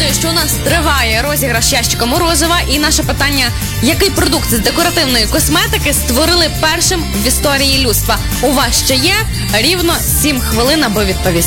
Нагадую, що у нас триває розіграш ящика морозива, і наше питання: який продукт з декоративної косметики створили першим в історії людства? У вас ще є рівно 7 хвилин, аби відповісти.